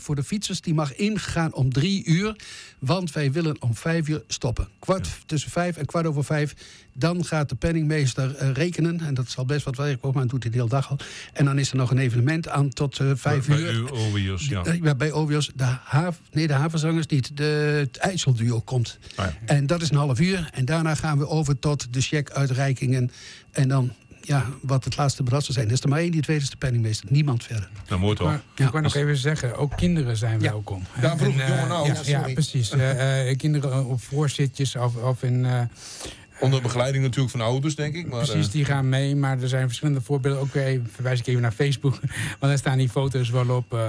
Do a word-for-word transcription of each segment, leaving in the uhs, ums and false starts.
voor de fietsers die mag ingaan om drie uur. Want wij willen om vijf uur stoppen. Kwart ja. tussen vijf en kwart over vijf. Dan gaat de penningmeester uh, rekenen. En dat zal best wat werk worden, maar dat doet hij de hele dag al. En dan is er nog een evenement aan tot uh, vijf bij, uur. Bij Ovios, ja. Uh, bij Ovios. De hav, nee, de havenzangers niet. De, het IJsselduo komt. Ah, ja. En dat is een half uur. En daarna gaan we over tot de cheque-uitreikingen. En dan... Ja, wat het laatste bedrag zou zijn. Er is er maar één, die tweede is de penningmeester. Niemand verder. Nou, mooi toch? Maar, ja. Ik wou nog even zeggen, ook kinderen zijn ja. welkom. Daar vroeg ik jongen nou. Ja, ja, precies. uh, uh, kinderen op voorzitjes of, of in... Uh, Onder begeleiding natuurlijk van ouders, denk ik. Maar, precies, die gaan mee. Maar er zijn verschillende voorbeelden. Ook weer even, verwijs ik even naar Facebook. Want daar staan die foto's wel op. Uh,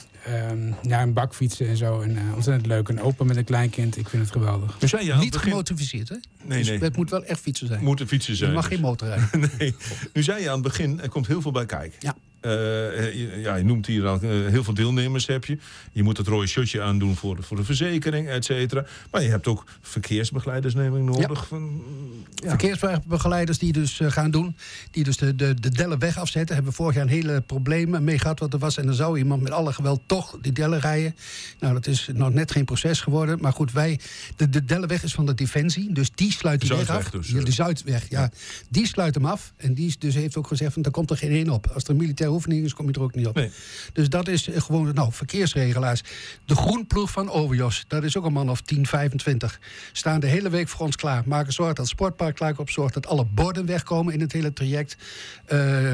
Um, ja, een bakfietsen en zo. En, uh, ontzettend leuk. En open met een kleinkind. Ik vind het geweldig. Dus jij, ja, niet begin... gemotoriseerd, hè? Nee, dus nee. Het moet wel echt fietsen zijn. Moet een fietsen zijn. Je mag dus. geen motor rijden. Nee. Nu zei je aan het begin, er komt heel veel bij kijken. Ja. Uh, ja, je noemt hier al, uh, heel veel deelnemers heb je. Je moet het rode shirtje aandoen voor, voor de verzekering, et cetera. Maar je hebt ook verkeersbegeleiders, neem ik nodig. Ja. Van, ja. Verkeersbegeleiders die dus uh, gaan doen. Die dus de, de, de dellen weg afzetten. Hebben we vorig jaar een hele probleem mee gehad wat er was. En dan zou iemand met alle geweld toch die dellen rijden. Nou, dat is nog net geen proces geworden. Maar goed, wij... De, de dellenweg is van de Defensie. Dus die sluit die weg af. Dus, ja, de Zuidweg, ja. ja. Die sluit hem af. En die dus heeft ook gezegd, van, daar komt er geen één op. Als er een militair oefening is, kom je er ook niet op. Nee. Dus dat is gewoon, nou, verkeersregelaars. De groenploeg van Ovios, dat is ook een man of tien, vijfentwintig. Staan de hele week voor ons klaar. Maken zorg dat het sportpark klaar op zorgt dat alle borden wegkomen in het hele traject. Uh,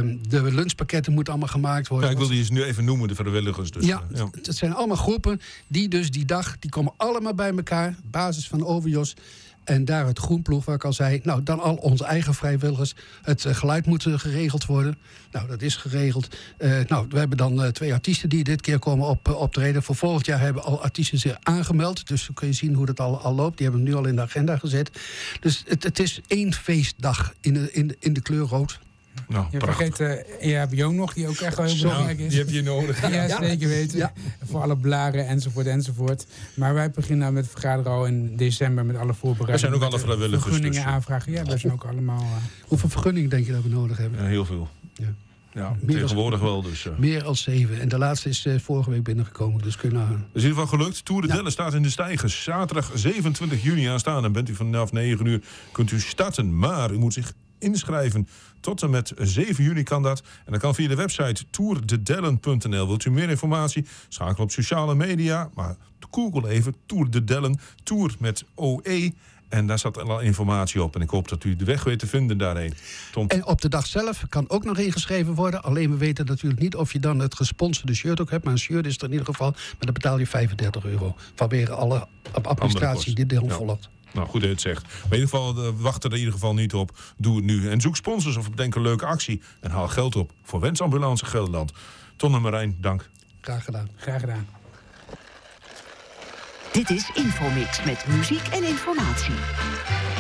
de lunchpakketten moeten allemaal gemaakt worden. Ja, ik wilde je ze nu even noemen, de vrijwilligers. Dus, ja, ja, het zijn allemaal groepen die dus die dag, die komen allemaal bij elkaar. Basis van Ovios. En daar het groenploeg, waar ik al zei... nou, dan al onze eigen vrijwilligers. Het uh, geluid moet uh, geregeld worden. Nou, dat is geregeld. Uh, nou, we hebben dan uh, twee artiesten die dit keer komen op, uh, optreden. Voor volgend jaar hebben al artiesten zich aangemeld. Dus dan kun je zien hoe dat al, al loopt. Die hebben we nu al in de agenda gezet. Dus het, het is één feestdag in de, in de, in de kleur rood. Nou, je vergeet uh, E H B O nog, die ook echt wel heel Zo, belangrijk is. Die heb je nodig. Ja, ja, zeker weten. Ja. Voor alle blaren enzovoort enzovoort. Maar wij beginnen met vergaderen al in december met alle voorbereidingen. Er zijn ook alle vrijwilligers. Vergunningen dus. aanvragen. Ja, wij zijn ook allemaal... Uh... Hoeveel vergunningen denk je dat we nodig hebben? Ja, heel veel. Ja. Ja, tegenwoordig als, wel dus. Uh. Meer dan zeven. En de laatste is uh, vorige week binnengekomen. Dus kunnen we... Dat is in ieder geval gelukt. Tour de ja. Dellen staat in de steigers. Zaterdag zevenentwintig juni aanstaan. En bent u vanaf negen uur kunt u starten. Maar u moet zich inschrijven. Tot en met zeven juni kan dat. En dat kan via de website tour de dellen punt n l. Wilt u meer informatie? Schakel op sociale media. Maar google even Tour de Dellen. Tour met O E. En daar zat al informatie op. En ik hoop dat u de weg weet te vinden daarheen. Tom. En op de dag zelf kan ook nog ingeschreven worden. Alleen we weten natuurlijk niet of je dan het gesponsorde shirt ook hebt. Maar een shirt is er in ieder geval. Maar dan betaal je vijfendertig euro. Vanwege alle administratie die deel volgt. Ja. Nou, goed dat je het zegt. Maar in ieder geval, uh, wacht er in ieder geval niet op. Doe het nu. En zoek sponsors of bedenk een leuke actie. En haal geld op voor Wensambulance Gelderland. Ton en Marijn, dank. Graag gedaan. Graag gedaan. Dit is Infomix met muziek en informatie.